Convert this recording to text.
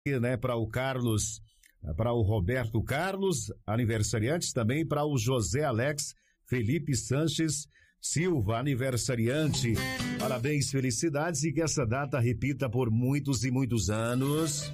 né, para o Carlos, para o Roberto Carlos, aniversariantes, também para o José Alex Felipe Sanches Silva, aniversariante. Parabéns, felicidades e que essa data repita por muitos e muitos anos.